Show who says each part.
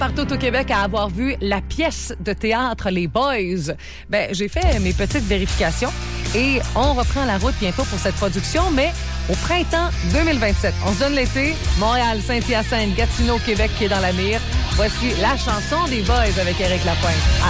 Speaker 1: partout au Québec à avoir vu la pièce de théâtre Les Boys. J'ai fait mes petites vérifications et on reprend la route bientôt pour cette production, mais au printemps 2027. On se donne l'été. Montréal, Saint-Hyacinthe, Gatineau, Québec qui est dans la mire. Voici la chanson des Boys avec Éric Lapointe.